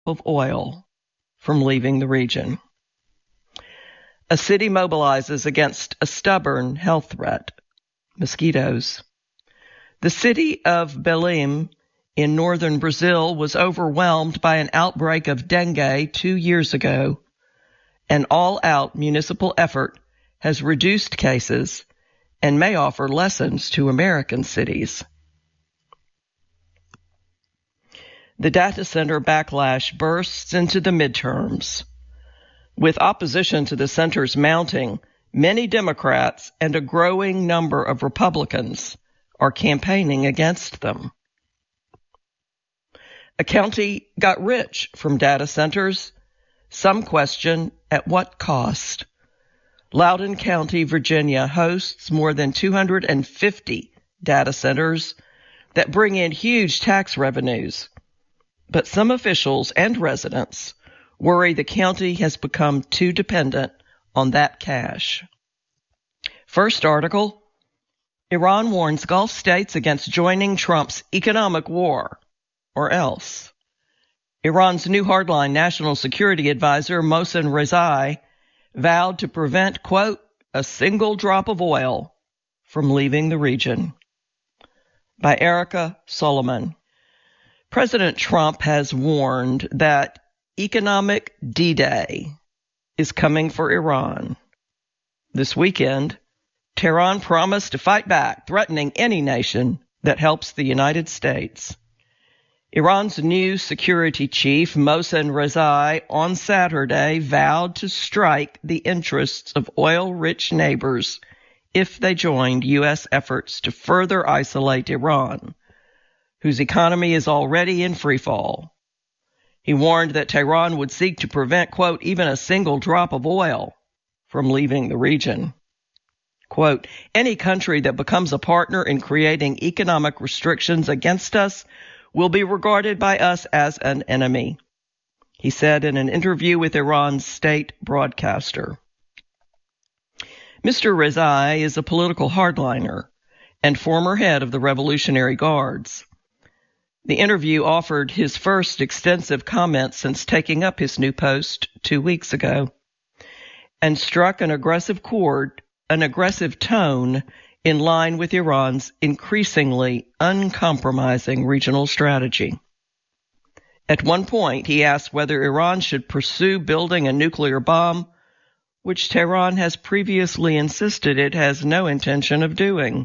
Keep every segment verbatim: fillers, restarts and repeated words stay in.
of oil from leaving the region. A city mobilizes against a stubborn health threat, mosquitoes. The city of Belém in northern Brazil was overwhelmed by an outbreak of dengue two years ago. An all-out municipal effort has reduced cases and may offer lessons to American cities. The data center backlash bursts into the midterms. With opposition to the centers mounting, many Democrats and a growing number of Republicans are campaigning against them. A county got rich from data centers. Some question at what cost. Loudoun County, Virginia hosts more than two hundred fifty data centers that bring in huge tax revenues. But some officials and residents worry the county has become too dependent on that cash. First article, Iran warns Gulf states against joining Trump's economic war, or else. Iran's new hardline national security advisor, Mohsen Rezai, vowed to prevent, quote, a single drop of oil from leaving the region. By Erica Solomon. President Trump has warned that economic D-Day is coming for Iran. This weekend, Tehran promised to fight back, threatening any nation that helps the United States. Iran's new security chief, Mohsen Rezai, on Saturday vowed to strike the interests of oil-rich neighbors if they joined U S efforts to further isolate Iran, whose economy is already in freefall. He warned that Tehran would seek to prevent, quote, even a single drop of oil from leaving the region. Quote, any country that becomes a partner in creating economic restrictions against us will be regarded by us as an enemy, he said in an interview with Iran's state broadcaster. Mister Rezai is a political hardliner and former head of the Revolutionary Guards. The interview offered his first extensive comment since taking up his new post two weeks ago, and struck an aggressive chord, an aggressive tone in line with Iran's increasingly uncompromising regional strategy. At one point, he asked whether Iran should pursue building a nuclear bomb, which Tehran has previously insisted it has no intention of doing.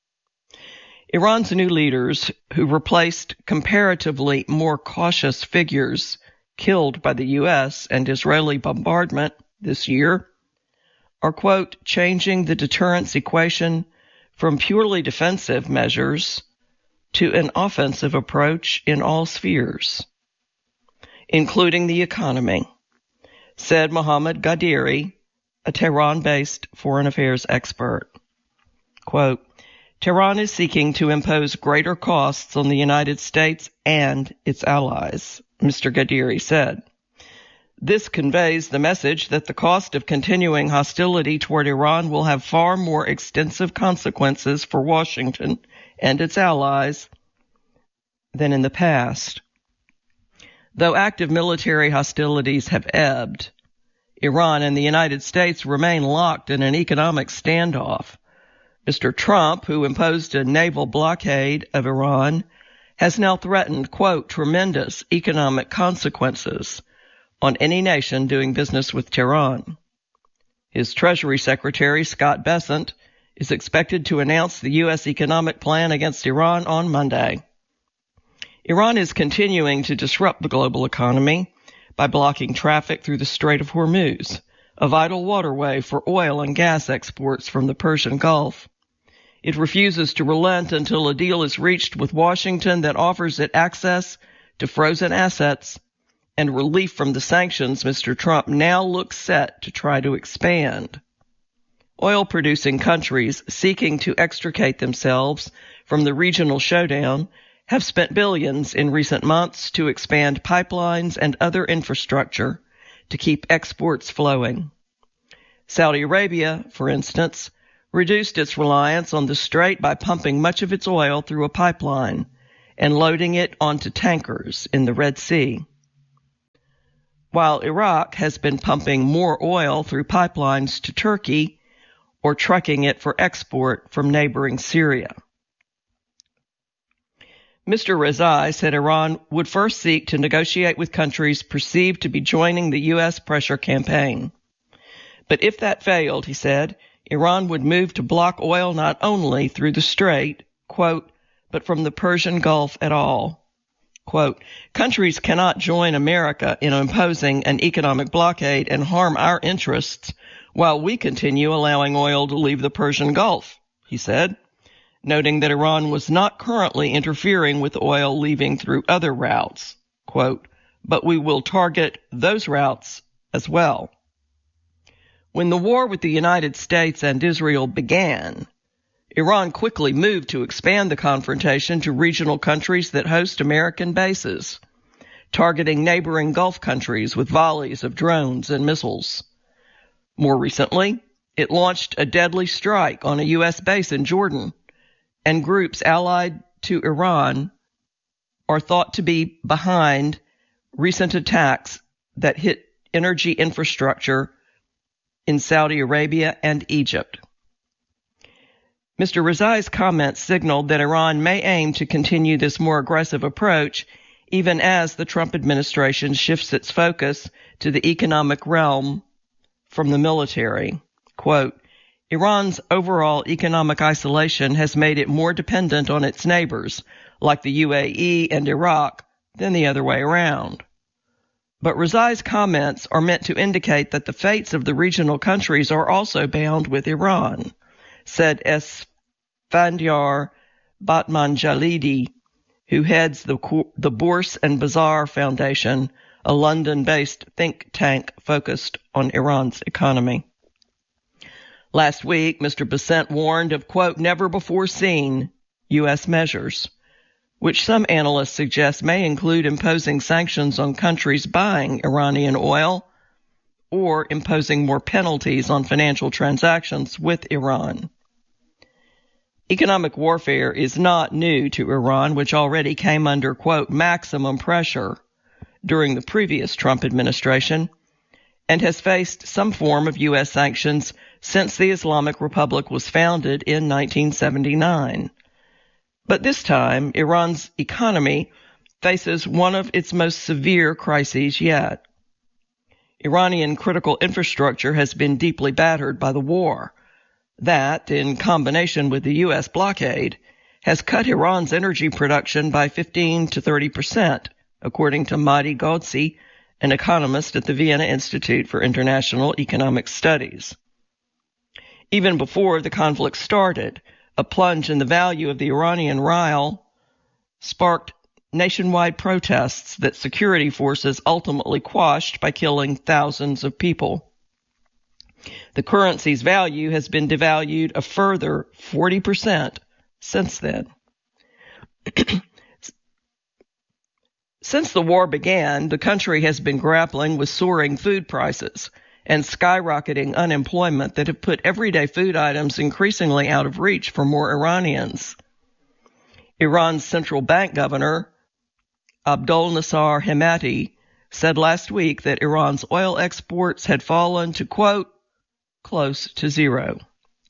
Iran's new leaders, who replaced comparatively more cautious figures killed by the U S and Israeli bombardment this year, are, quote, changing the deterrence equation from purely defensive measures to an offensive approach in all spheres, including the economy, said Mohammad Ghaddiri, a Tehran-based foreign affairs expert. Quote, Tehran is seeking to impose greater costs on the United States and its allies, Mister Ghaddiri said. This conveys the message that the cost of continuing hostility toward Iran will have far more extensive consequences for Washington and its allies than in the past. Though active military hostilities have ebbed, Iran and the United States remain locked in an economic standoff. Mister Trump, who imposed a naval blockade of Iran, has now threatened, quote, tremendous economic consequences on any nation doing business with Tehran. His Treasury Secretary, Scott Bessent, is expected to announce the U S economic plan against Iran on Monday. Iran is continuing to disrupt the global economy by blocking traffic through the Strait of Hormuz, a vital waterway for oil and gas exports from the Persian Gulf. It refuses to relent until a deal is reached with Washington that offers it access to frozen assets and relief from the sanctions Mister Trump now looks set to try to expand. Oil-producing countries seeking to extricate themselves from the regional showdown have spent billions in recent months to expand pipelines and other infrastructure to keep exports flowing. Saudi Arabia, for instance, reduced its reliance on the strait by pumping much of its oil through a pipeline and loading it onto tankers in the Red Sea. while Iraq has been pumping more oil through pipelines to Turkey or trucking it for export from neighboring Syria. Mister Rezai said Iran would first seek to negotiate with countries perceived to be joining the U S pressure campaign. But if that failed, he said, Iran would move to block oil not only through the Strait, quote, but from the Persian Gulf at all. Quote, countries cannot join America in imposing an economic blockade and harm our interests while we continue allowing oil to leave the Persian Gulf, he said, noting that Iran was not currently interfering with oil leaving through other routes, quote, but we will target those routes as well. When the war with the United States and Israel began, Iran quickly moved to expand the confrontation to regional countries that host American bases, targeting neighboring Gulf countries with volleys of drones and missiles. More recently, it launched a deadly strike on a U S base in Jordan, and groups allied to Iran are thought to be behind recent attacks that hit energy infrastructure in Saudi Arabia and Egypt. Mister Rezai's comments signaled that Iran may aim to continue this more aggressive approach even as the Trump administration shifts its focus to the economic realm from the military. Quote, Iran's overall economic isolation has made it more dependent on its neighbors, like the U A E and Iraq, than the other way around. But Rezai's comments are meant to indicate that the fates of the regional countries are also bound with Iran, said Esfandyar Batmanjalidi, who heads the, the Bourse and Bazaar Foundation, a London-based think tank focused on Iran's economy. Last week, Mister Bessent warned of, quote, never-before-seen U S measures, which some analysts suggest may include imposing sanctions on countries buying Iranian oil or imposing more penalties on financial transactions with Iran. Economic warfare is not new to Iran, which already came under, quote, maximum pressure during the previous Trump administration and has faced some form of U S sanctions since the Islamic Republic was founded in nineteen seventy-nine. But this time, Iran's economy faces one of its most severe crises yet. Iranian critical infrastructure has been deeply battered by the war. That, in combination with the U S blockade, has cut Iran's energy production by fifteen to thirty percent, according to Mahdi Ghodsi, an economist at the Vienna Institute for International Economic Studies. Even before the conflict started, a plunge in the value of the Iranian rial sparked nationwide protests that security forces ultimately quashed by killing thousands of people. The currency's value has been devalued a further forty percent since then. Since the war began, the country has been grappling with soaring food prices and skyrocketing unemployment that have put everyday food items increasingly out of reach for more Iranians. Iran's central bank governor, Abdolnassar Hemati, said last week that Iran's oil exports had fallen to, quote, close to zero.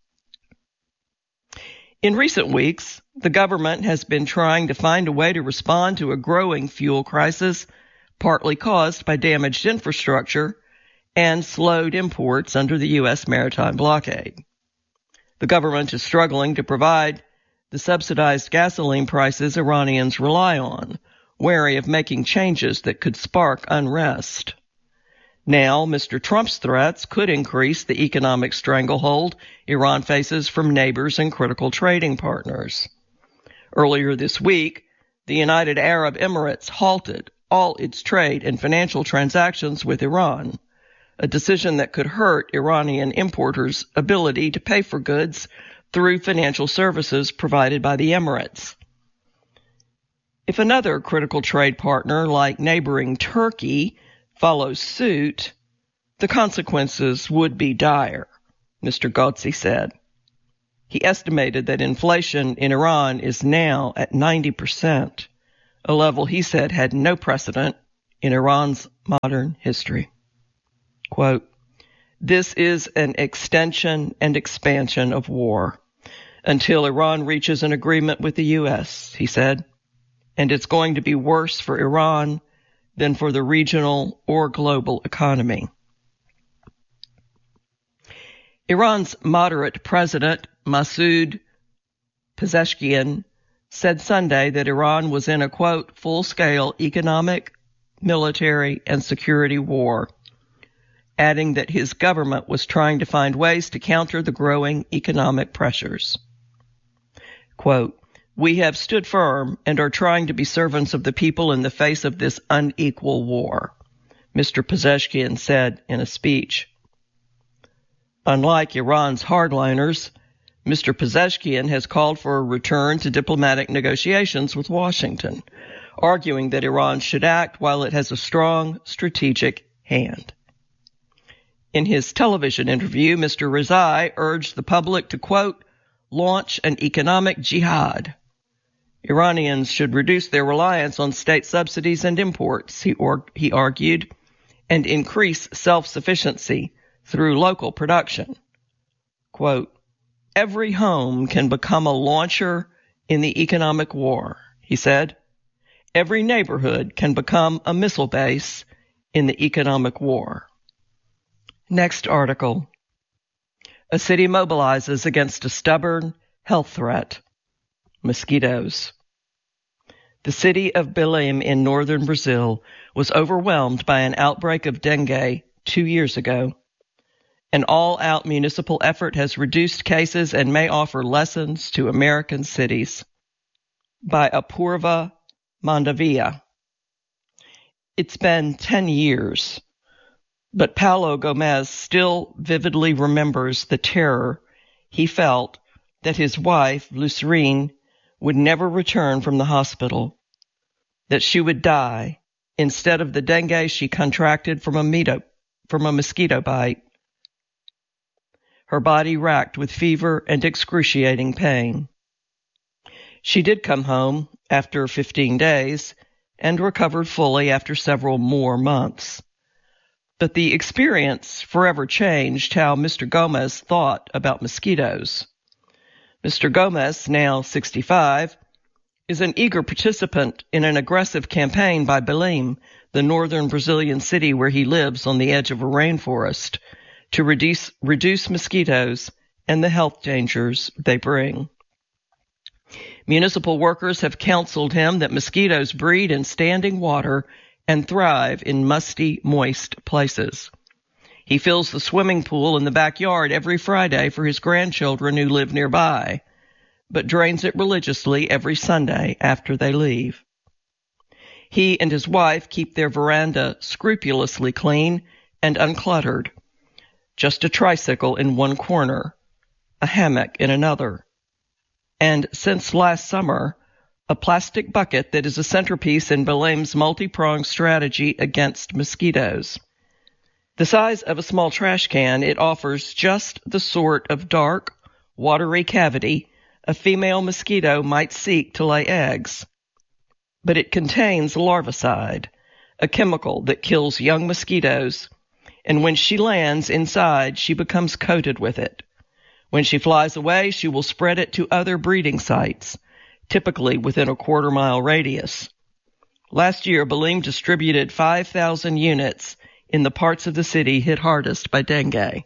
In recent weeks, the government has been trying to find a way to respond to a growing fuel crisis, partly caused by damaged infrastructure and slowed imports under the U S maritime blockade. The government is struggling to provide the subsidized gasoline prices Iranians rely on, wary of making changes that could spark unrest. Now, Mister Trump's threats could increase the economic stranglehold Iran faces from neighbors and critical trading partners. Earlier this week, the United Arab Emirates halted all its trade and financial transactions with Iran, a decision that could hurt Iranian importers' ability to pay for goods through financial services provided by the Emirates. If another critical trade partner like neighboring Turkey follows suit, the consequences would be dire, Mister Ghodsi said. He estimated that inflation in Iran is now at ninety percent, a level he said had no precedent in Iran's modern history. Quote, "This is an extension and expansion of war until Iran reaches an agreement with the U S," he said, "and it's going to be worse for Iran than for the regional or global economy." Iran's moderate president, Masoud Pezeshkian, said Sunday that Iran was in a, quote, full-scale economic, military, and security war, adding that his government was trying to find ways to counter the growing economic pressures. Quote, "We have stood firm and are trying to be servants of the people in the face of this unequal war," Mister Pezeshkian said in a speech. Unlike Iran's hardliners, Mister Pezeshkian has called for a return to diplomatic negotiations with Washington, arguing that Iran should act while it has a strong strategic hand. In his television interview, Mister Rezai urged the public to, quote, "launch an economic jihad." Iranians should reduce their reliance on state subsidies and imports, he, or- he argued, and increase self-sufficiency through local production. Quote, "Every home can become a launcher in the economic war," he said. "Every neighborhood can become a missile base in the economic war." Next article. A city mobilizes against a stubborn health threat. Mosquitoes. The city of Belém in northern Brazil was overwhelmed by an outbreak of dengue two years ago. An all-out municipal effort has reduced cases and may offer lessons to American cities. By Apurva Mandavia. It's been ten years, but Paulo Gomez still vividly remembers the terror he felt that his wife, Lucerne, would never return from the hospital, that she would die instead of the dengue she contracted from a, mito, from a mosquito bite. Her body racked with fever and excruciating pain. She did come home after fifteen days and recovered fully after several more months. But the experience forever changed how Mister Gomez thought about mosquitoes. Mister Gomez, now sixty-five, is an eager participant in an aggressive campaign by Belém, the northern Brazilian city where he lives on the edge of a rainforest, to reduce, reduce mosquitoes and the health dangers they bring. Municipal workers have counseled him that mosquitoes breed in standing water and thrive in musty, moist places. He fills the swimming pool in the backyard every Friday for his grandchildren who live nearby, but drains it religiously every Sunday after they leave. He and his wife keep their veranda scrupulously clean and uncluttered. Just a tricycle in one corner, a hammock in another, and since last summer, a plastic bucket that is a centerpiece in Belém's multi-pronged strategy against mosquitoes. The size of a small trash can, it offers just the sort of dark, watery cavity a female mosquito might seek to lay eggs. But it contains larvicide, a chemical that kills young mosquitoes, and when she lands inside, she becomes coated with it. When she flies away, she will spread it to other breeding sites, typically within a quarter-mile radius. Last year, Belém distributed five thousand units in the parts of the city hit hardest by dengue.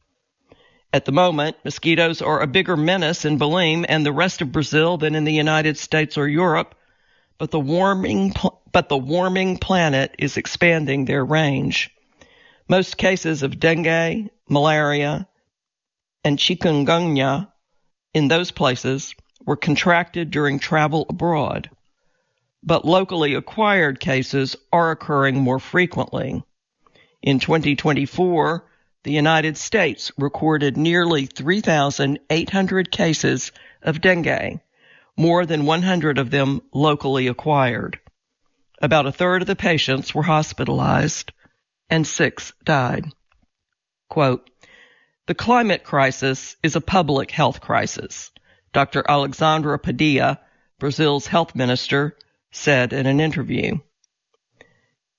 At the moment, mosquitoes are a bigger menace in Belém and the rest of Brazil than in the United States or Europe, but the warming, but the warming planet is expanding their range. Most cases of dengue, malaria, and chikungunya in those places were contracted during travel abroad, but locally acquired cases are occurring more frequently. In twenty twenty-four, the United States recorded nearly three thousand eight hundred cases of dengue, more than one hundred of them locally acquired. About a third of the patients were hospitalized, and six died. Quote, "The climate crisis is a public health crisis," Doctor Alexandra Padilla, Brazil's health minister, said in an interview.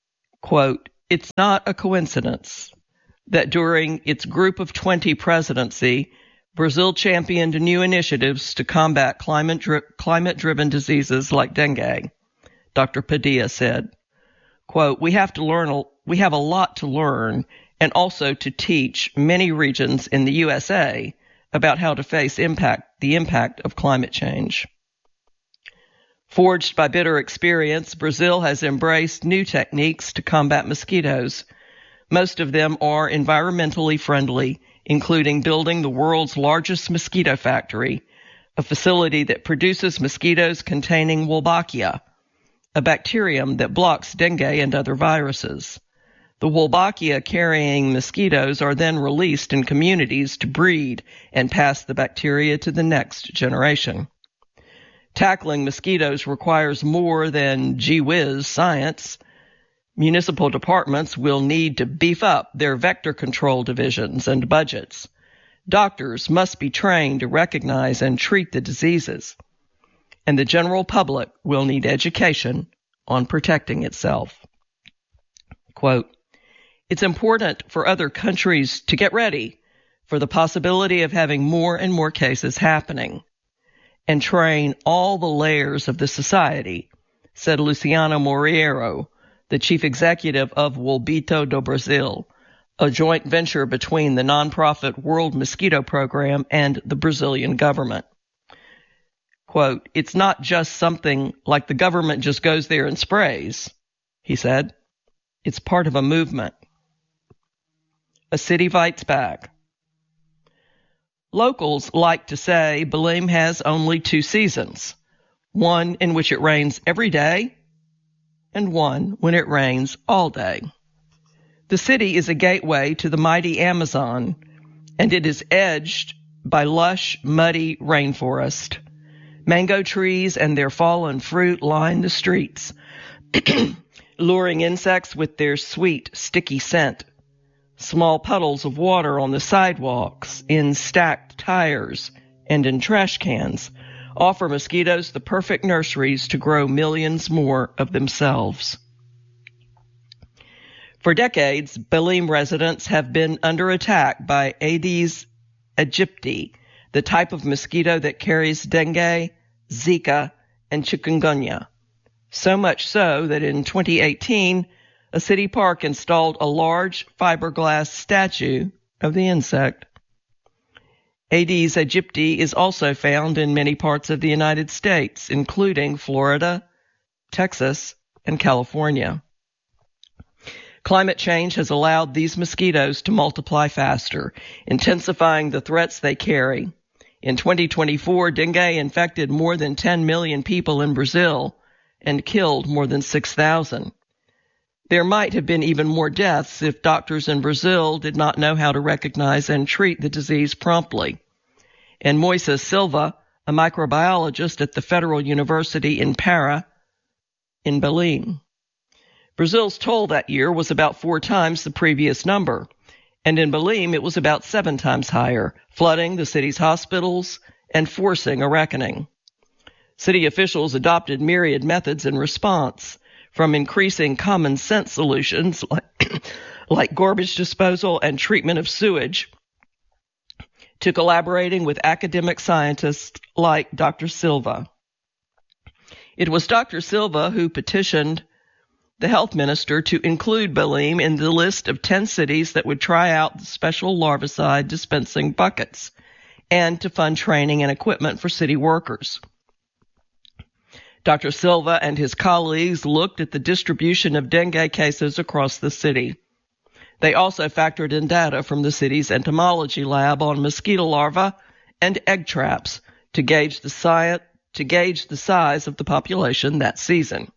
Quote, "It's not a coincidence that during its Group of twenty presidency, Brazil championed new initiatives to combat climate-dri- climate-driven diseases like dengue," Doctor Padilla said. Quote, "We have to learn, a, we have a lot to learn and also to teach many regions in the U S A about how to face impact, the impact of climate change." Forged by bitter experience, Brazil has embraced new techniques to combat mosquitoes. Most of them are environmentally friendly, including building the world's largest mosquito factory, a facility that produces mosquitoes containing Wolbachia, a bacterium that blocks dengue and other viruses. The Wolbachia-carrying mosquitoes are then released in communities to breed and pass the bacteria to the next generation. Tackling mosquitoes requires more than gee whiz science. Municipal departments will need to beef up their vector control divisions and budgets. Doctors must be trained to recognize and treat the diseases. And the general public will need education on protecting itself. Quote, "It's important for other countries to get ready for the possibility of having more and more cases happening and train all the layers of the society," said Luciano Moreiro, the chief executive of Wolbito do Brasil, a joint venture between the nonprofit World Mosquito Program and the Brazilian government. Quote, "It's not just something like the government just goes there and sprays," he said. "It's part of a movement." A city fights back. Locals like to say Belém has only two seasons, one in which it rains every day and one when it rains all day. The city is a gateway to the mighty Amazon, and it is edged by lush, muddy rainforest. Mango trees and their fallen fruit line the streets, luring insects with their sweet, sticky scent. Small puddles of water on the sidewalks, in stacked tires, and in trash cans offer mosquitoes the perfect nurseries to grow millions more of themselves. For decades, Belém residents have been under attack by Aedes aegypti, the type of mosquito that carries dengue, Zika, and chikungunya. So much so that in twenty eighteen, a city park installed a large fiberglass statue of the insect. Aedes aegypti is also found in many parts of the United States, including Florida, Texas, and California. Climate change has allowed these mosquitoes to multiply faster, intensifying the threats they carry. In twenty twenty-four, dengue infected more than ten million people in Brazil and killed more than six thousand. There might have been even more deaths if doctors in Brazil did not know how to recognize and treat the disease promptly. And Moises Silva, a microbiologist at the Federal University in Para, in Belém. Brazil's toll that year was about four times the previous number, and in Belém it was about seven times higher, flooding the city's hospitals and forcing a reckoning. City officials adopted myriad methods in response, from increasing common sense solutions like, like garbage disposal and treatment of sewage, to collaborating with academic scientists like Doctor Silva. It was Doctor Silva who petitioned the health minister to include Belém in the list of ten cities that would try out the special larvicide dispensing buckets and to fund training and equipment for city workers. Doctor Silva and his colleagues looked at the distribution of dengue cases across the city. They also factored in data from the city's entomology lab on mosquito larvae and egg traps to gauge the si- to gauge the size of the population that season.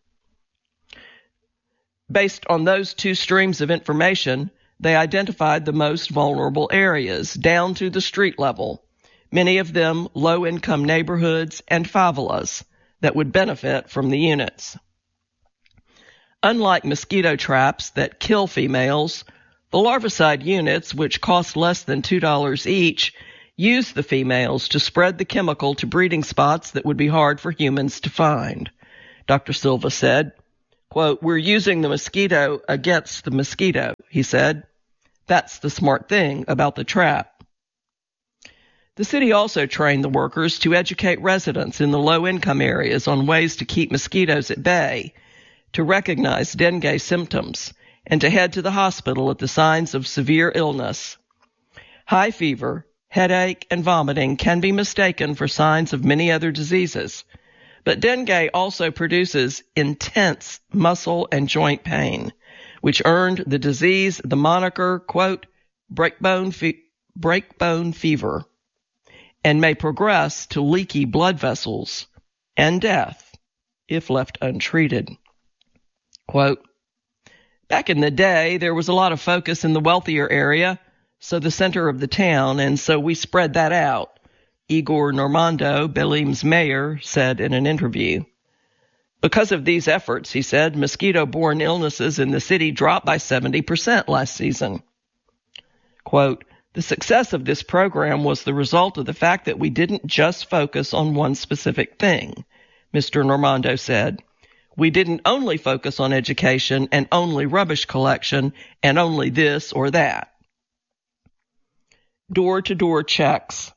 Based on those two streams of information, they identified the most vulnerable areas down to the street level, many of them low-income neighborhoods and favelas that would benefit from the units. Unlike mosquito traps that kill females, the larvicide units, which cost less than two dollars each, use the females to spread the chemical to breeding spots that would be hard for humans to find. Doctor Silva said, Quote, "We're using the mosquito against the mosquito," he said. "That's the smart thing about the trap." The city also trained the workers to educate residents in the low-income areas on ways to keep mosquitoes at bay, to recognize dengue symptoms, and to head to the hospital at the signs of severe illness. High fever, headache, and vomiting can be mistaken for signs of many other diseases, but dengue also produces intense muscle and joint pain, which earned the disease the moniker, quote, breakbone, fe- breakbone fever, and may progress to leaky blood vessels and death if left untreated. Quote, "Back in the day, there was a lot of focus in the wealthier area, so the center of the town, and so we spread that out," Igor Normando, Belim's mayor, said in an interview. "Because of these efforts," he said, "mosquito-borne illnesses in the city dropped by seventy percent last season." Quote, "The success of this program was the result of the fact that we didn't just focus on one specific thing," Mister Normando said. "We didn't only focus on education and only rubbish collection and only this or that." Door-to-door checks.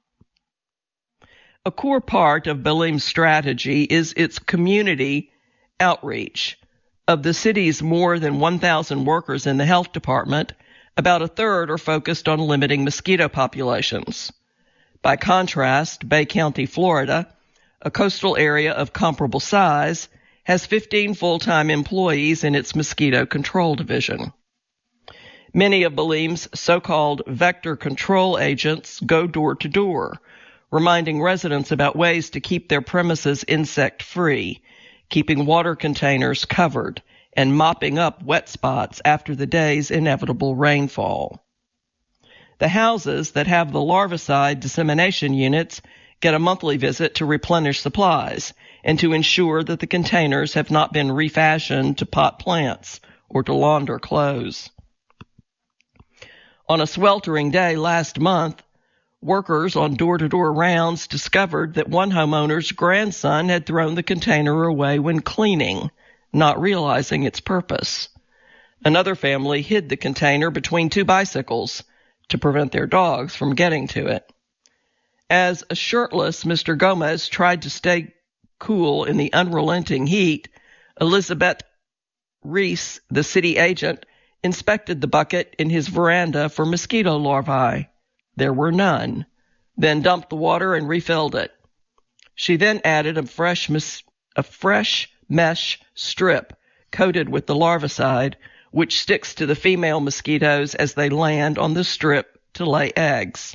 A core part of Belim's strategy is its community outreach. Of the city's more than one thousand workers in the health department, about a third are focused on limiting mosquito populations. By contrast, Bay County, Florida, a coastal area of comparable size, has fifteen full-time employees in its mosquito control division. Many of Belim's so-called vector control agents go door to door, reminding residents about ways to keep their premises insect-free, keeping water containers covered, and mopping up wet spots after the day's inevitable rainfall. The houses that have the larvicide dissemination units get a monthly visit to replenish supplies and to ensure that the containers have not been refashioned to pot plants or to launder clothes. On a sweltering day last month, workers on door-to-door rounds discovered that one homeowner's grandson had thrown the container away when cleaning, not realizing its purpose. Another family hid the container between two bicycles to prevent their dogs from getting to it. As a shirtless Mister Gomez tried to stay cool in the unrelenting heat, Elizabeth Reese, the city agent, inspected the bucket in his veranda for mosquito larvae. There were none, then dumped the water and refilled it. She then added a fresh, mes- a fresh mesh strip coated with the larvicide, which sticks to the female mosquitoes as they land on the strip to lay eggs.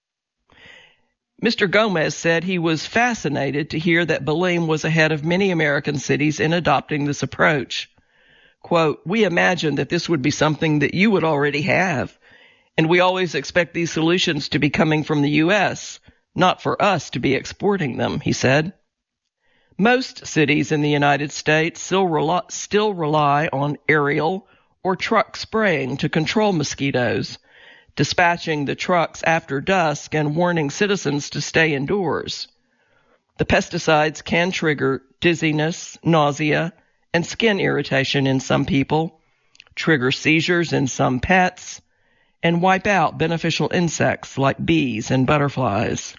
Mister Gomez said he was fascinated to hear that Belim was ahead of many American cities in adopting this approach. Quote, "We imagined that this would be something that you would already have, and we always expect these solutions to be coming from the U S, not for us to be exporting them," he said. Most cities in the United States still rely, still rely on aerial or truck spraying to control mosquitoes, dispatching the trucks after dusk and warning citizens to stay indoors. The pesticides can trigger dizziness, nausea, and skin irritation in some people, trigger seizures in some pets, and wipe out beneficial insects like bees and butterflies.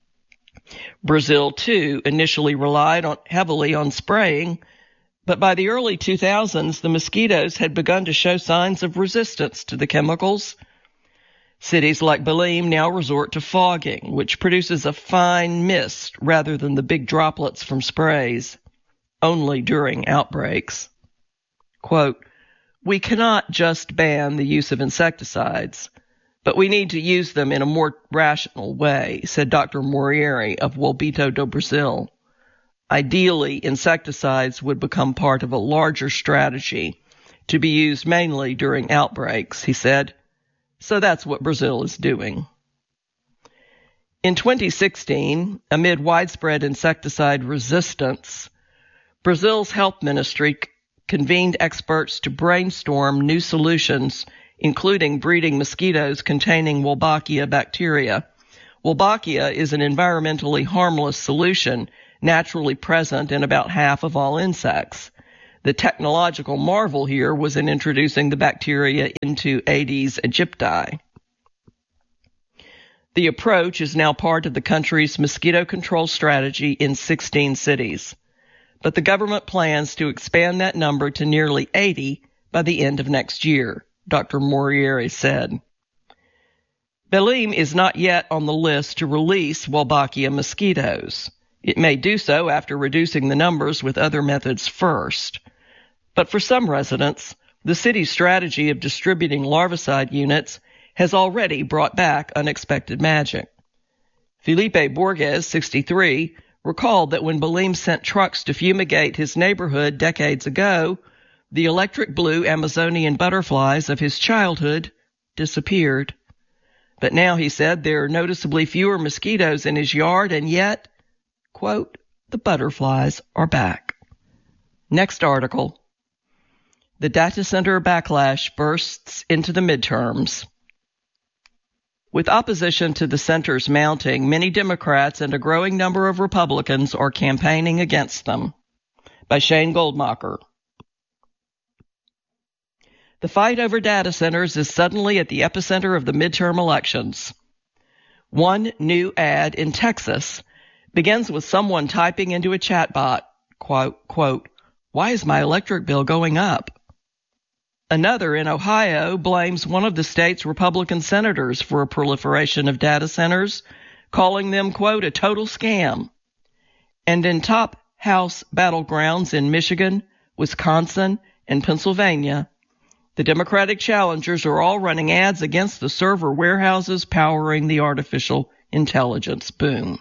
Brazil, too, initially relied on, heavily on spraying, but by the early two thousands, the mosquitoes had begun to show signs of resistance to the chemicals. Cities like Belim now resort to fogging, which produces a fine mist rather than the big droplets from sprays, only during outbreaks. Quote, "We cannot just ban the use of insecticides, but we need to use them in a more rational way," said Doctor Morieri of Wolbito do Brasil. "Ideally, insecticides would become part of a larger strategy to be used mainly during outbreaks," he said. So that's what Brazil is doing. In twenty sixteen, amid widespread insecticide resistance, Brazil's health ministry convened experts to brainstorm new solutions, including breeding mosquitoes containing Wolbachia bacteria. Wolbachia is an environmentally harmless solution naturally present in about half of all insects. The technological marvel here was in introducing the bacteria into Aedes aegypti. The approach is now part of the country's mosquito control strategy in sixteen cities, but the government plans to expand that number to nearly eighty by the end of next year, Doctor Morieri said. Belém is not yet on the list to release Wolbachia mosquitoes. It may do so after reducing the numbers with other methods first. But for some residents, the city's strategy of distributing larvicide units has already brought back unexpected magic. Felipe Borges, sixty-three, recalled that when Belém sent trucks to fumigate his neighborhood decades ago, the electric blue Amazonian butterflies of his childhood disappeared. But now, he said, there are noticeably fewer mosquitoes in his yard, and yet, quote, the butterflies are back. Next article. The data center backlash bursts into the midterms. With opposition to the centers mounting, many Democrats and a growing number of Republicans are campaigning against them. By Shane Goldmacher. The fight over data centers is suddenly at the epicenter of the midterm elections. One new ad in Texas begins with someone typing into a chatbot, quote, quote, "Why is my electric bill going up?" Another in Ohio blames one of the state's Republican senators for a proliferation of data centers, calling them, quote, a total scam. And in top House battlegrounds in Michigan, Wisconsin, and Pennsylvania, the Democratic challengers are all running ads against the server warehouses powering the artificial intelligence boom.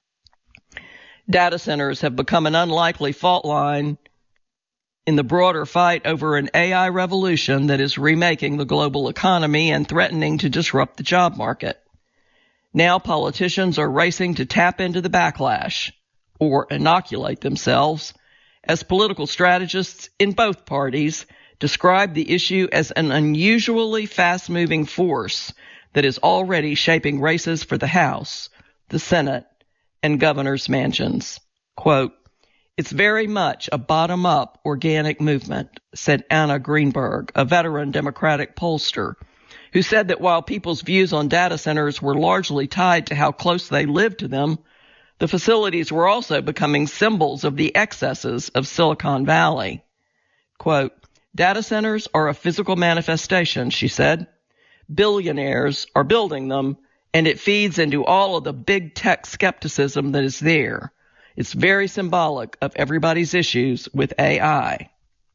Data centers have become an unlikely fault line in the broader fight over an A I revolution that is remaking the global economy and threatening to disrupt the job market. Now politicians are racing to tap into the backlash, or inoculate themselves, as political strategists in both parties describe the issue as an unusually fast-moving force that is already shaping races for the House, the Senate, and governors' mansions. Quote, "It's very much a bottom-up organic movement," said Anna Greenberg, a veteran Democratic pollster, who said that while people's views on data centers were largely tied to how close they lived to them, the facilities were also becoming symbols of the excesses of Silicon Valley. Quote, "Data centers are a physical manifestation," she said. "Billionaires are building them, and it feeds into all of the big tech skepticism that is there. It's very symbolic of everybody's issues with A I."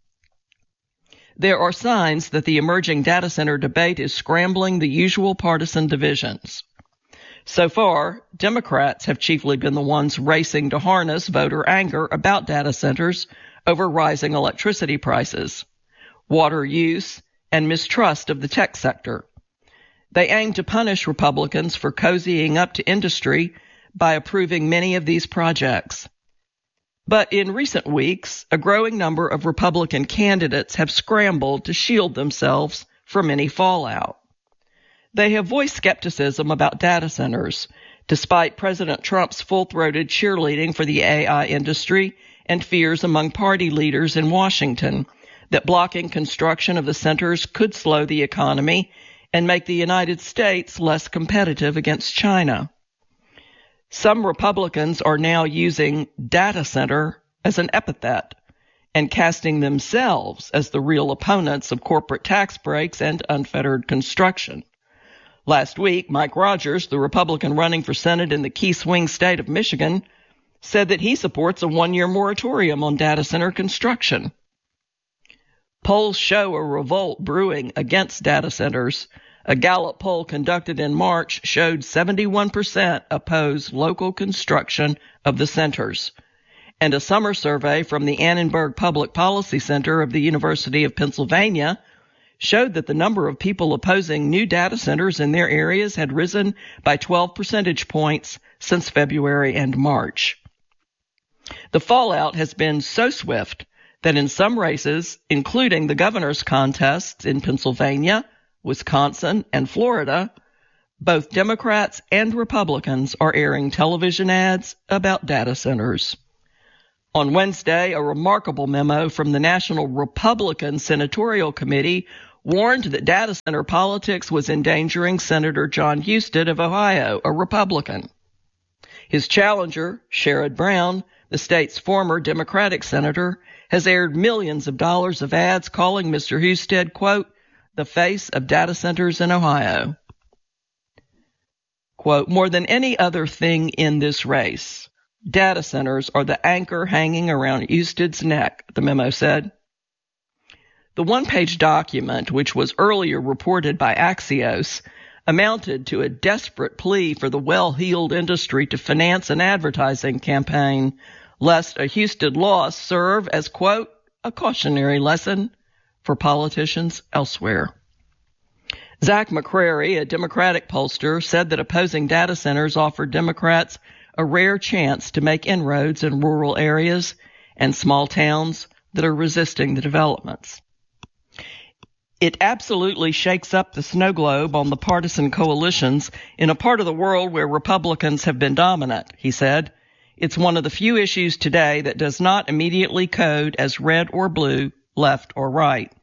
There are signs that the emerging data center debate is scrambling the usual partisan divisions. So far, Democrats have chiefly been the ones racing to harness voter anger about data centers over rising electricity prices, water use, and mistrust of the tech sector. They aim to punish Republicans for cozying up to industry by approving many of these projects. But in recent weeks, a growing number of Republican candidates have scrambled to shield themselves from any fallout. They have voiced skepticism about data centers, despite President Trump's full-throated cheerleading for the A I industry and fears among party leaders in Washington that blocking construction of the centers could slow the economy and make the United States less competitive against China. Some Republicans are now using data center as an epithet and casting themselves as the real opponents of corporate tax breaks and unfettered construction. Last week, Mike Rogers, the Republican running for Senate in the key swing state of Michigan, said that he supports a one-year moratorium on data center construction. Polls show a revolt brewing against data centers. A Gallup poll conducted in March showed seventy-one percent oppose local construction of the centers, and a summer survey from the Annenberg Public Policy Center of the University of Pennsylvania showed that the number of people opposing new data centers in their areas had risen by twelve percentage points since February and March. The fallout has been so swift that in some races, including the governor's contests in Pennsylvania, Wisconsin, and Florida, both Democrats and Republicans are airing television ads about data centers. On Wednesday, a remarkable memo from the National Republican Senatorial Committee warned that data center politics was endangering Senator John Husted of Ohio, a Republican. His challenger, Sherrod Brown, the state's former Democratic senator, has aired millions of dollars of ads calling Mister Husted, quote, the face of data centers in Ohio. Quote, more than any other thing in this race, data centers are the anchor hanging around Husted's neck, the memo said. The one-page document, which was earlier reported by Axios, amounted to a desperate plea for the well-heeled industry to finance an advertising campaign, lest a Husted loss serve as, quote, a cautionary lesson for politicians elsewhere. Zach McCrary, a Democratic pollster, said that opposing data centers offered Democrats a rare chance to make inroads in rural areas and small towns that are resisting the developments. It absolutely shakes up the snow globe on the partisan coalitions in a part of the world where Republicans have been dominant, he said. It's one of the few issues today that does not immediately code as red or blue, left or right.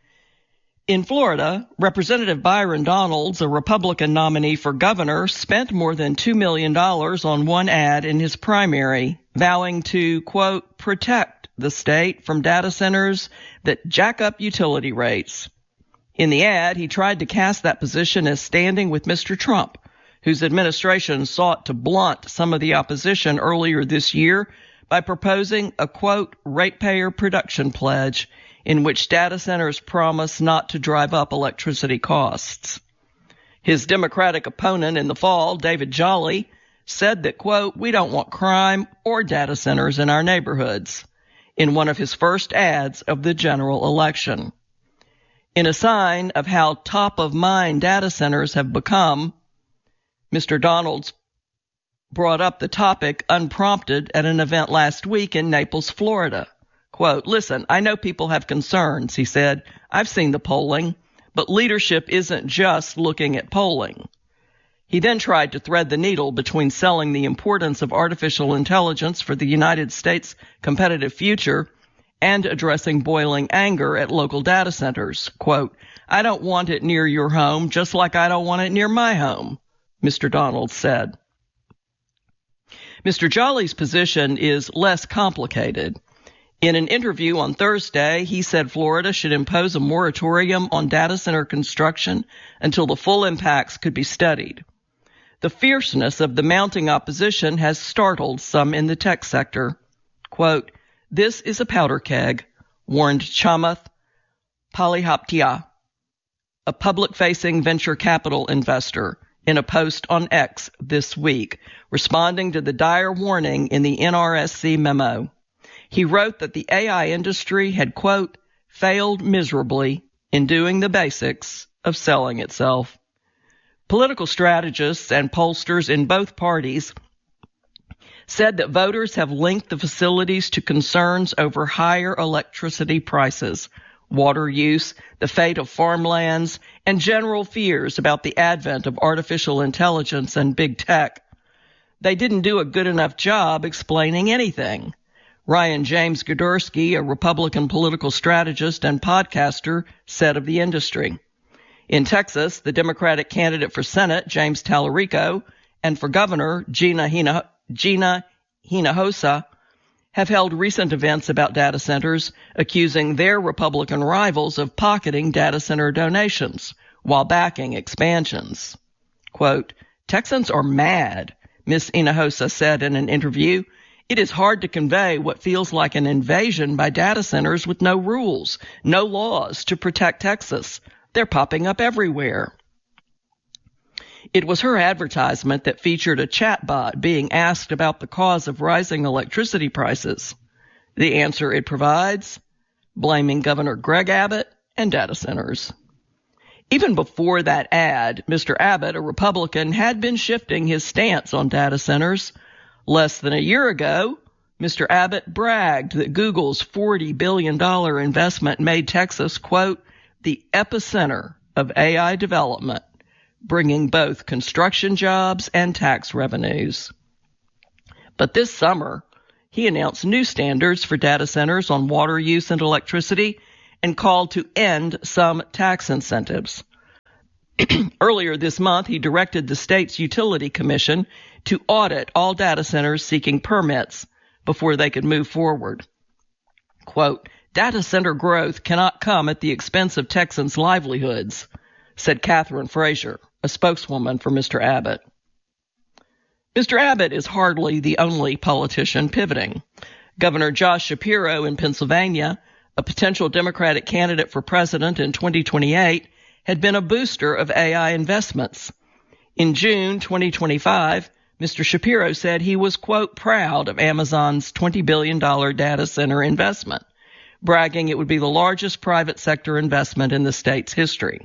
In Florida, Representative Byron Donalds, a Republican nominee for governor, spent more than two million dollars on one ad in his primary, vowing to, quote, protect the state from data centers that jack up utility rates. In the ad, he tried to cast that position as standing with Mister Trump, whose administration sought to blunt some of the opposition earlier this year by proposing a, quote, ratepayer production pledge in which data centers promise not to drive up electricity costs. His Democratic opponent in the fall, David Jolly, said that, quote, we don't want crime or data centers in our neighborhoods, in one of his first ads of the general election. In a sign of how top-of-mind data centers have become, Mister Donalds brought up the topic unprompted at an event last week in Naples, Florida. Quote, listen, I know people have concerns, he said. I've seen the polling, but leadership isn't just looking at polling. He then tried to thread the needle between selling the importance of artificial intelligence for the United States' competitive future and addressing boiling anger at local data centers. Quote, I don't want it near your home, just like I don't want it near my home, Mister Donalds said. Mister Jolly's position is less complicated. In an interview on Thursday, he said Florida should impose a moratorium on data center construction until the full impacts could be studied. The fierceness of the mounting opposition has startled some in the tech sector. Quote, this is a powder keg, warned Chamath Palihapitiya, a public-facing venture capital investor, in a post on X this week, responding to the dire warning in the N R S C memo. He wrote that the A I industry had, quote, failed miserably in doing the basics of selling itself. Political strategists and pollsters in both parties said that voters have linked the facilities to concerns over higher electricity prices, water use, the fate of farmlands, and general fears about the advent of artificial intelligence and big tech. They didn't do a good enough job explaining anything. Ryan James Godursky, a Republican political strategist and podcaster, said of the industry. In Texas, the Democratic candidate for Senate, James Tallarico, and for governor, Gina Hina, Gina Hinojosa, have held recent events about data centers, accusing their Republican rivals of pocketing data center donations while backing expansions. Quote, Texans are mad, Miz Hinojosa said in an interview. It is hard to convey what feels like an invasion by data centers with no rules, no laws to protect Texas. They're popping up everywhere. It was her advertisement that featured a chatbot being asked about the cause of rising electricity prices. The answer it provides, blaming Governor Greg Abbott and data centers. Even before that ad, Mister Abbott, a Republican, had been shifting his stance on data centers. Less than a year ago, Mister Abbott bragged that Google's forty billion dollars investment made Texas, quote, the epicenter of A I development, bringing both construction jobs and tax revenues. But this summer, he announced new standards for data centers on water use and electricity and called to end some tax incentives. Earlier this month, he directed the state's utility commission to audit all data centers seeking permits before they could move forward. Quote, "Data center growth cannot come at the expense of Texans' livelihoods," said Catherine Frazier, a spokeswoman for Mister Abbott. Mister Abbott is hardly the only politician pivoting. Governor Josh Shapiro in Pennsylvania, a potential Democratic candidate for president in twenty twenty-eight, had been a booster of A I investments. In June twenty twenty-five, Mister Shapiro said he was, quote, "proud of Amazon's twenty billion dollars data center investment," bragging it would be the largest private sector investment in the state's history.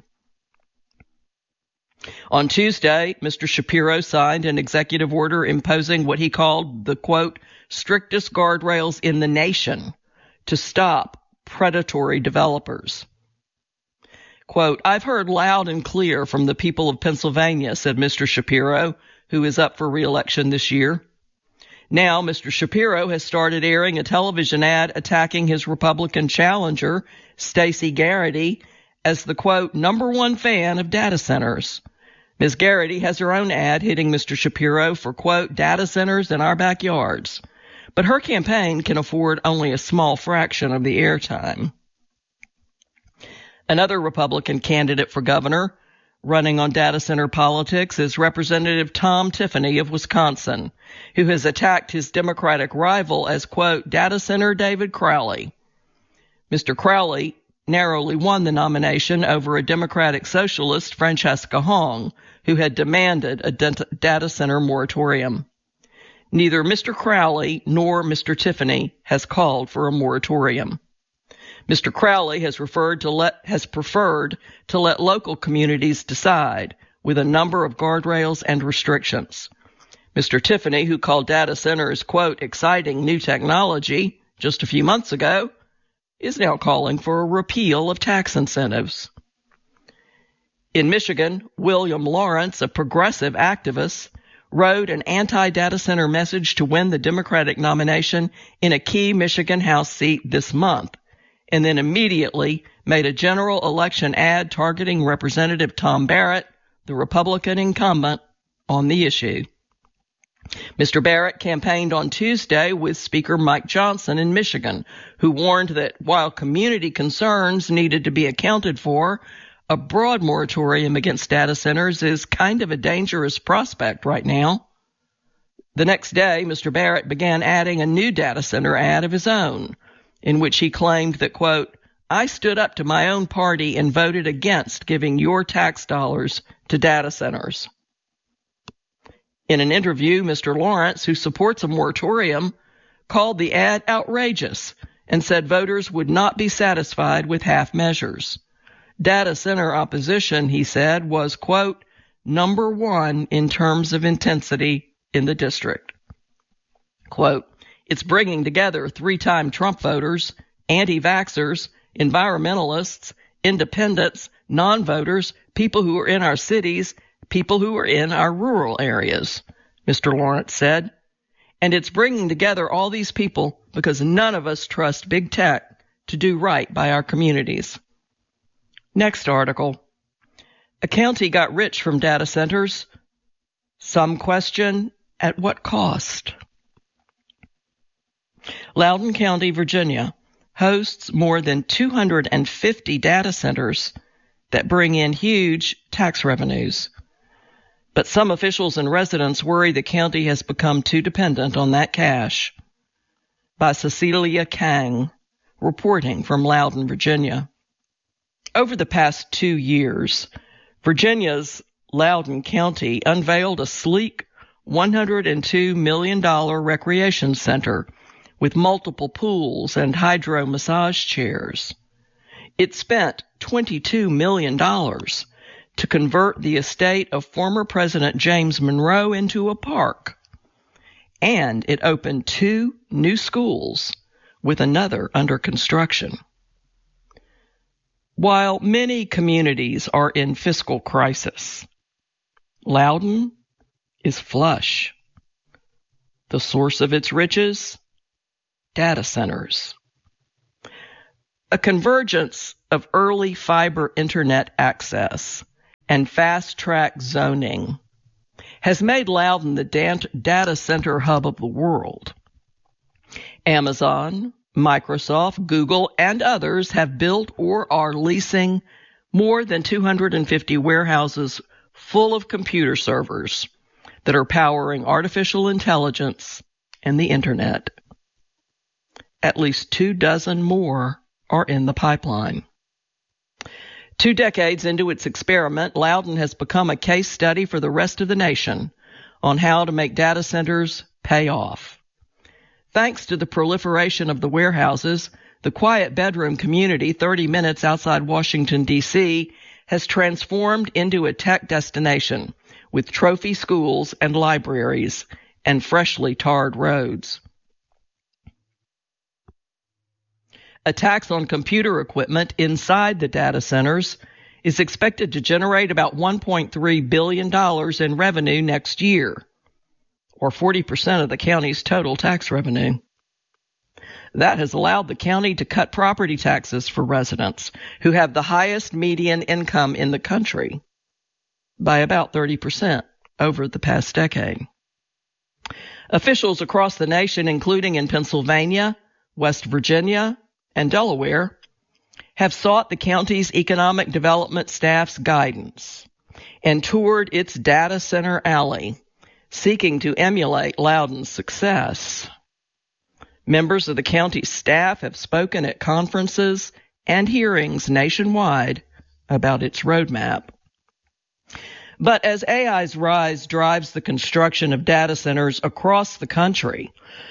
On Tuesday, Mister Shapiro signed an executive order imposing what he called the, quote, "strictest guardrails in the nation" to stop predatory developers. Quote, "I've heard loud and clear from the people of Pennsylvania," said Mister Shapiro, who is up for re-election this year. Now, Mister Shapiro has started airing a television ad attacking his Republican challenger, Stacey Garrity, as the, quote, "number one fan of data centers." Miz Garrity has her own ad hitting Mister Shapiro for, quote, "data centers in our backyards." But her campaign can afford only a small fraction of the airtime. Another Republican candidate for governor running on data center politics is Representative Tom Tiffany of Wisconsin, who has attacked his Democratic rival as, quote, "data center David Crowley." Mister Crowley narrowly won the nomination over a Democratic socialist, Francesca Hong, who had demanded a data center moratorium. Neither Mister Crowley nor Mister Tiffany has called for a moratorium. Mister Crowley has referred to let, has preferred to let local communities decide with a number of guardrails and restrictions. Mister Tiffany, who called data centers, quote, "exciting new technology" just a few months ago, is now calling for a repeal of tax incentives. In Michigan, William Lawrence, a progressive activist, wrote an anti-data center message to win the Democratic nomination in a key Michigan House seat this month, and then immediately made a general election ad targeting Representative Tom Barrett, the Republican incumbent, on the issue. Mister Barrett campaigned on Tuesday with Speaker Mike Johnson in Michigan, who warned that while community concerns needed to be accounted for, a broad moratorium against data centers is kind of a dangerous prospect right now. The next day, Mister Barrett began adding a new data center ad of his own, in which he claimed that, quote, "I stood up to my own party and voted against giving your tax dollars to data centers." In an interview, Mister Lawrence, who supports a moratorium, called the ad outrageous and said voters would not be satisfied with half measures. Data center opposition, he said, was, quote, "number one in terms of intensity in the district." Quote, "It's bringing together three-time Trump voters, anti-vaxxers, environmentalists, independents, non-voters, people who are in our cities, people who are in our rural areas," Mister Lawrence said. "And it's bringing together all these people because none of us trust big tech to do right by our communities." Next article. A county got rich from data centers. Some question, at what cost? Loudoun County, Virginia, hosts more than two hundred fifty data centers that bring in huge tax revenues. But some officials and residents worry the county has become too dependent on that cash. By Cecilia Kang, reporting from Loudoun, Virginia. Over the past two years, Virginia's Loudoun County unveiled a sleek one hundred two million dollars recreation center with multiple pools and hydro massage chairs. It spent twenty-two million dollars to convert the estate of former President James Monroe into a park, and it opened two new schools with another under construction. While many communities are in fiscal crisis, Loudoun is flush. The source of its riches, data centers. A convergence of early fiber internet access and fast-track zoning has made Loudoun the data center hub of the world. Amazon, Microsoft, Google, and others have built or are leasing more than two hundred fifty warehouses full of computer servers that are powering artificial intelligence and the internet. At least two dozen more are in the pipeline. Two decades into its experiment, Loudoun has become a case study for the rest of the nation on how to make data centers pay off. Thanks to the proliferation of the warehouses, the quiet bedroom community thirty minutes outside Washington, D C has transformed into a tech destination with trophy schools and libraries and freshly tarred roads. A tax on computer equipment inside the data centers is expected to generate about one point three billion dollars in revenue next year, or forty percent of the county's total tax revenue. That has allowed the county to cut property taxes for residents who have the highest median income in the country by about thirty percent over the past decade. Officials across the nation, including in Pennsylvania, West Virginia, and Delaware, have sought the county's economic development staff's guidance and toured its data center alley, seeking to emulate Loudoun's success. Members of the county staff have spoken at conferences and hearings nationwide about its roadmap. But as A I's rise drives the construction of data centers across the country,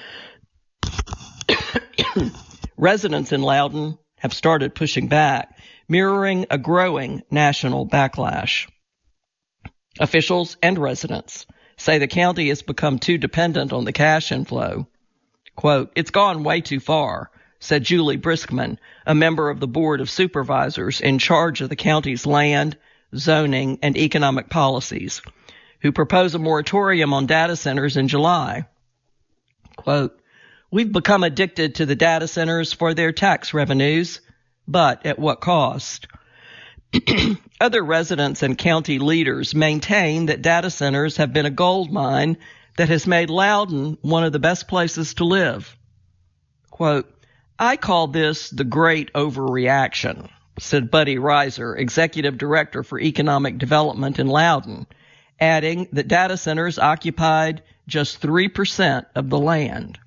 residents in Loudoun have started pushing back, mirroring a growing national backlash. Officials and residents say the county has become too dependent on the cash inflow. Quote, "It's gone way too far," said Julie Briskman, a member of the Board of Supervisors in charge of the county's land, zoning, and economic policies, who proposed a moratorium on data centers in July. Quote, "We've become addicted to the data centers for their tax revenues, but at what cost?" Other residents and county leaders maintain that data centers have been a gold mine that has made Loudoun one of the best places to live. Quote, "I call this the great overreaction," said Buddy Reiser, Executive Director for Economic Development in Loudoun, adding that data centers occupied just three percent of the land.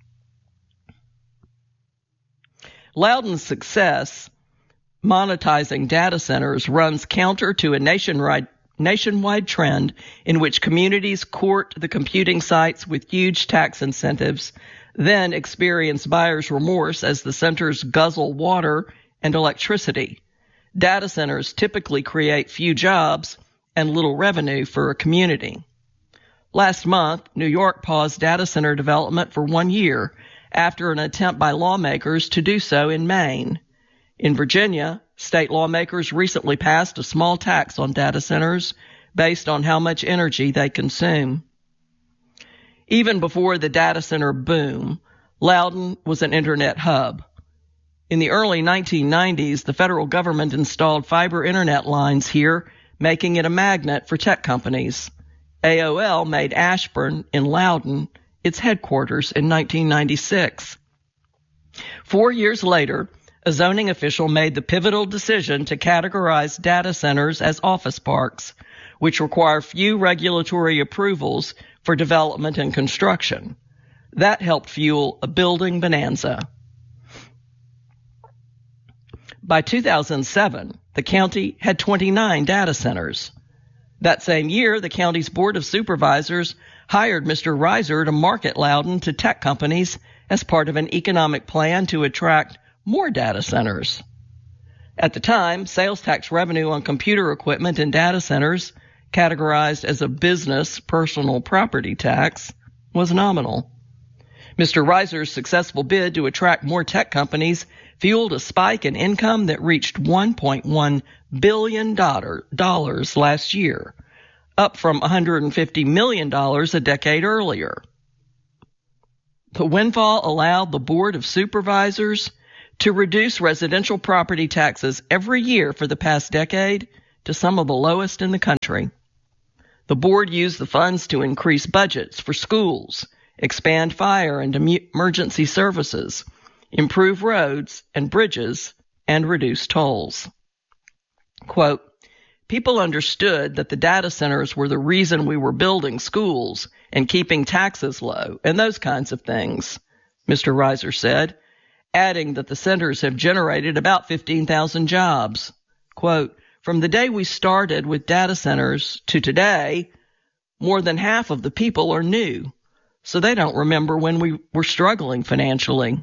Loudoun's success monetizing data centers runs counter to a nationwide nationwide trend in which communities court the computing sites with huge tax incentives, then experience buyer's remorse as the centers guzzle water and electricity. Data centers typically create few jobs and little revenue for a community. Last month, New York paused data center development for one year after an attempt by lawmakers to do so in Maine. In Virginia, state lawmakers recently passed a small tax on data centers based on how much energy they consume. Even before the data center boom, Loudoun was an internet hub. In the early nineteen nineties, the federal government installed fiber internet lines here, making it a magnet for tech companies. A O L made Ashburn in Loudoun its headquarters in nineteen ninety-six. Four years later, a zoning official made the pivotal decision to categorize data centers as office parks, which require few regulatory approvals for development and construction. That helped fuel a building bonanza. By two thousand seven, the county had twenty-nine data centers. That same year, the county's Board of Supervisors hired Mister Reiser to market Loudoun to tech companies as part of an economic plan to attract more data centers. At the time, sales tax revenue on computer equipment in data centers, categorized as a business personal property tax, was nominal. Mister Reiser's successful bid to attract more tech companies fueled a spike in income that reached one point one billion dollars last year, up from one hundred fifty million dollars a decade earlier. The windfall allowed the Board of Supervisors to reduce residential property taxes every year for the past decade to some of the lowest in the country. The board used the funds to increase budgets for schools, expand fire and emergency services, improve roads and bridges, and reduce tolls. Quote, people understood that the data centers were the reason we were building schools and keeping taxes low and those kinds of things, Mister Reiser said, adding that the centers have generated about fifteen thousand jobs. Quote, from the day we started with data centers to today, more than half of the people are new, so they don't remember when we were struggling financially.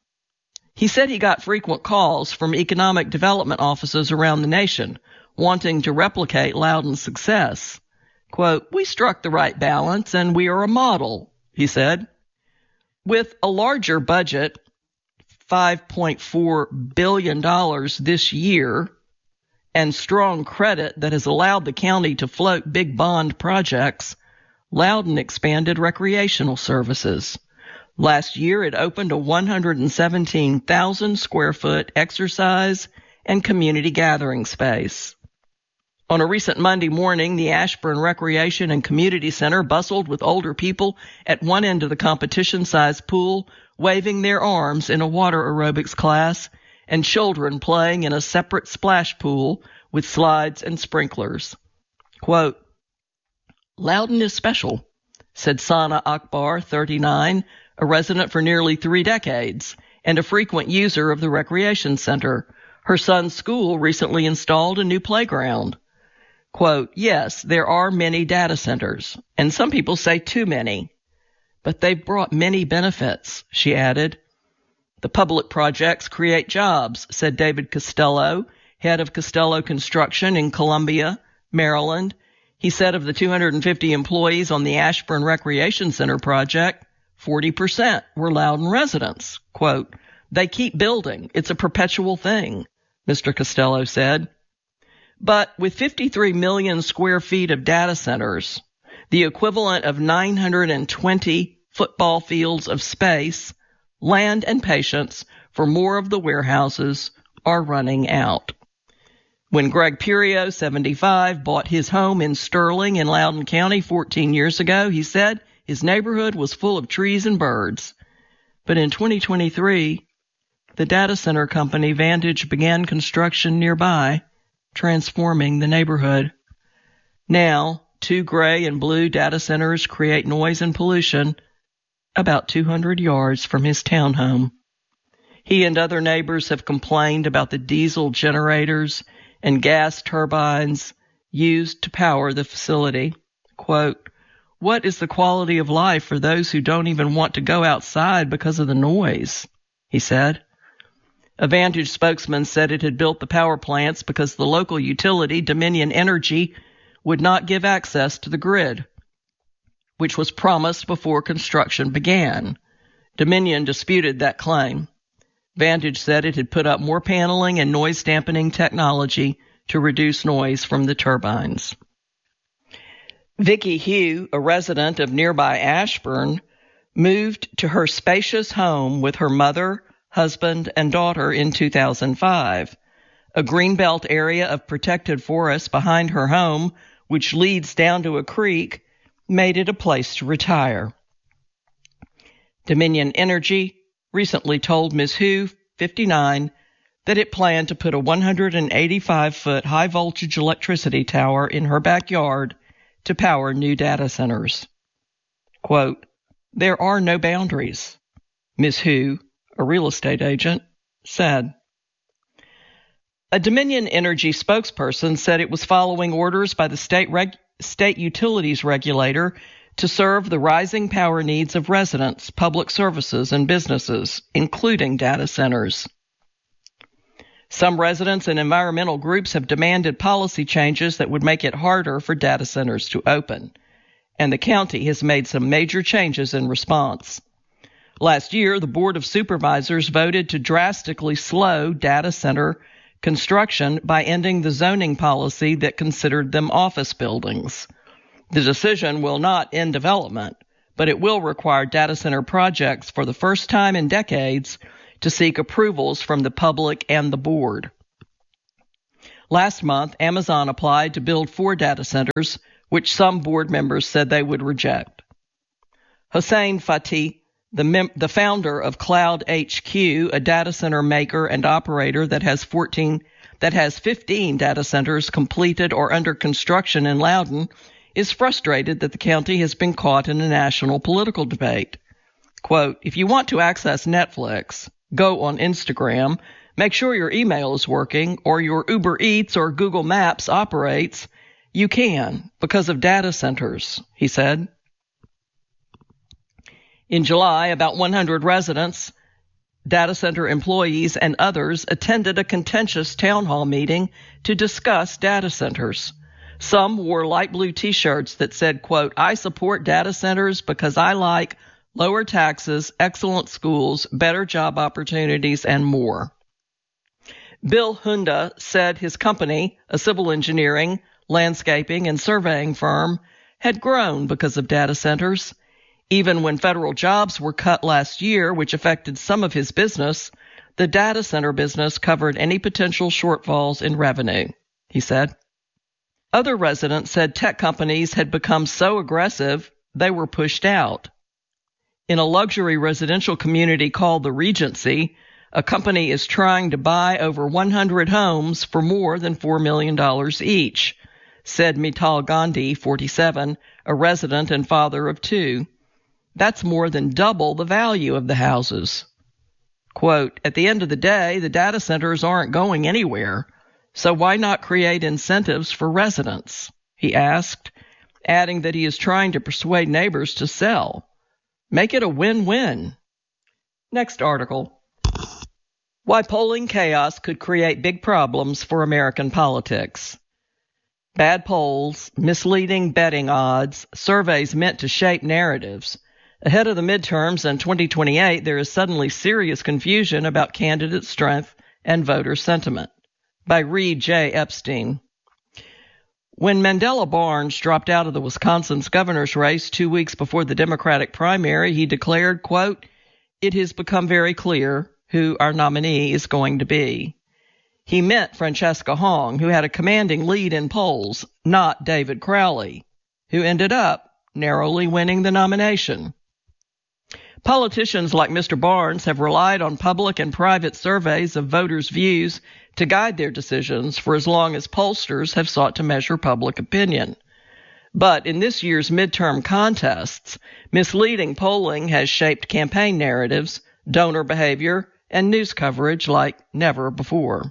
He said he got frequent calls from economic development offices around the nation wanting to replicate Loudoun's success. Quote, we struck the right balance and we are a model, he said. With a larger budget, five point four billion dollars this year, and strong credit that has allowed the county to float big bond projects, Loudoun expanded recreational services. Last year, it opened a one hundred seventeen thousand square foot exercise and community gathering space. On a recent Monday morning, the Ashburn Recreation and Community Center bustled with older people at one end of the competition-sized pool, waving their arms in a water aerobics class, and children playing in a separate splash pool with slides and sprinklers. Quote, Loudoun is special, said Sana Akbar, thirty-nine, a resident for nearly three decades and a frequent user of the recreation center. Her son's school recently installed a new playground. Quote, yes, there are many data centers, and some people say too many, but they've brought many benefits, she added. The public projects create jobs, said David Costello, head of Costello Construction in Columbia, Maryland. He said of the two hundred fifty employees on the Ashburn Recreation Center project, forty percent were Loudoun residents. Quote, they keep building. It's a perpetual thing, Mister Costello said. But with fifty-three million square feet of data centers, the equivalent of nine hundred twenty football fields of space, land and patience for more of the warehouses are running out. When Greg Purio, seventy-five, bought his home in Sterling in Loudoun County fourteen years ago, he said his neighborhood was full of trees and birds. But in twenty twenty-three, the data center company Vantage began construction nearby, transforming the neighborhood. Now, two gray and blue data centers create noise and pollution about two hundred yards from his townhome. He and other neighbors have complained about the diesel generators and gas turbines used to power the facility. Quote, what is the quality of life for those who don't even want to go outside because of the noise? He said. A Vantage spokesman said it had built the power plants because the local utility, Dominion Energy, would not give access to the grid, which was promised before construction began. Dominion disputed that claim. Vantage said it had put up more paneling and noise dampening technology to reduce noise from the turbines. Vicki Hugh, a resident of nearby Ashburn, moved to her spacious home with her mother, husband, and daughter in two thousand five. A greenbelt area of protected forest behind her home, which leads down to a creek, made it a place to retire. Dominion Energy recently told Miz Hu, fifty-nine, that it planned to put a one hundred eighty-five foot high-voltage electricity tower in her backyard to power new data centers. Quote, there are no boundaries, Miz Hu, a real estate agent, said. A Dominion Energy spokesperson said it was following orders by the state, reg- state utilities regulator to serve the rising power needs of residents, public services, and businesses, including data centers. Some residents and environmental groups have demanded policy changes that would make it harder for data centers to open, and the county has made some major changes in response. Last year, the Board of Supervisors voted to drastically slow data center construction by ending the zoning policy that considered them office buildings. The decision will not end development, but it will require data center projects for the first time in decades to seek approvals from the public and the board. Last month, Amazon applied to build four data centers, which some board members said they would reject. Hossein Fatih, the, mem- the founder of Cloud H Q, a data center maker and operator that has fourteen that has fifteen data centers completed or under construction in Loudoun, is frustrated that the county has been caught in a national political debate. Quote, if you want to access Netflix, go on Instagram, make sure your email is working, or your Uber Eats or Google Maps operates. You can, because of data centers, he said. In July, about one hundred residents, data center employees, and others attended a contentious town hall meeting to discuss data centers. Some wore light blue T-shirts that said, quote, I support data centers because I like lower taxes, excellent schools, better job opportunities, and more. Bill Hunda said his company, a civil engineering, landscaping, and surveying firm, had grown because of data centers. Even when federal jobs were cut last year, which affected some of his business, the data center business covered any potential shortfalls in revenue, he said. Other residents said tech companies had become so aggressive they were pushed out. In a luxury residential community called the Regency, a company is trying to buy over one hundred homes for more than four million dollars each, said Mital Gandhi, forty-seven, a resident and father of two. That's more than double the value of the houses. Quote, at the end of the day, the data centers aren't going anywhere, so why not create incentives for residents? He asked, adding that he is trying to persuade neighbors to sell. Make it a win-win. Next article. Why polling chaos could create big problems for American politics. Bad polls, misleading betting odds, surveys meant to shape narratives. Ahead of the midterms in twenty twenty-eight, there is suddenly serious confusion about candidate strength and voter sentiment. By Reed J. Epstein. When Mandela Barnes dropped out of the Wisconsin's governor's race two weeks before the Democratic primary, he declared, quote, it has become very clear who our nominee is going to be. He meant Francesca Hong, who had a commanding lead in polls, not David Crowley, who ended up narrowly winning the nomination. Politicians like Mister Barnes have relied on public and private surveys of voters' views to guide their decisions for as long as pollsters have sought to measure public opinion. But in this year's midterm contests, misleading polling has shaped campaign narratives, donor behavior, and news coverage like never before.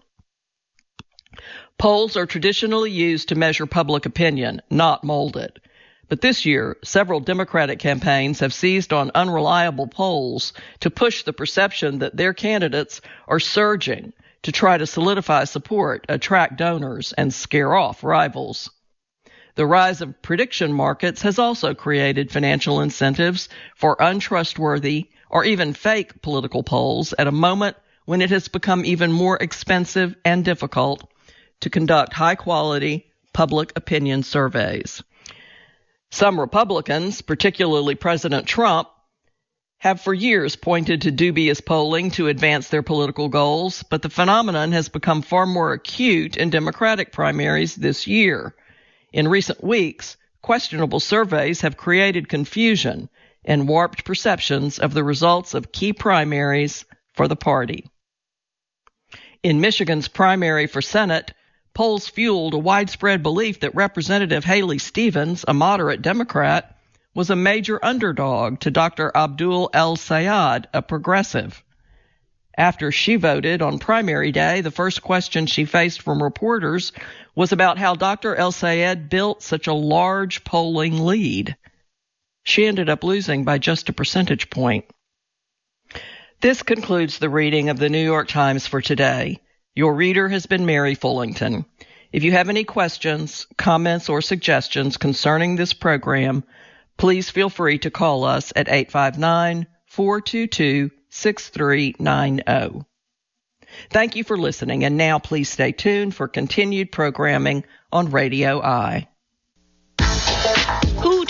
Polls are traditionally used to measure public opinion, not mold it. But this year, several Democratic campaigns have seized on unreliable polls to push the perception that their candidates are surging to try to solidify support, attract donors, and scare off rivals. The rise of prediction markets has also created financial incentives for untrustworthy or even fake political polls at a moment when it has become even more expensive and difficult to conduct high-quality public opinion surveys. Some Republicans, particularly President Trump, have for years pointed to dubious polling to advance their political goals, but the phenomenon has become far more acute in Democratic primaries this year. In recent weeks, questionable surveys have created confusion and warped perceptions of the results of key primaries for the party. In Michigan's primary for Senate, polls fueled a widespread belief that Representative Haley Stevens, a moderate Democrat, was a major underdog to Doctor Abdul El-Sayed, a progressive. After she voted on primary day, the first question she faced from reporters was about how Doctor El-Sayed built such a large polling lead. She ended up losing by just a percentage point. This concludes the reading of the New York Times for today. Your reader has been Mary Fullington. If you have any questions, comments, or suggestions concerning this program, please feel free to call us at eight five nine, four two two, six three nine zero. Thank you for listening, and now please stay tuned for continued programming on Radio I. Who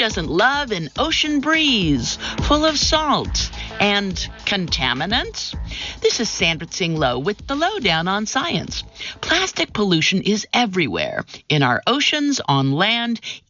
doesn't love an ocean breeze full of salt and contaminants? This is Sandra Tsing Loh with the Lowdown on Science. Plastic pollution is everywhere, in our oceans, on land,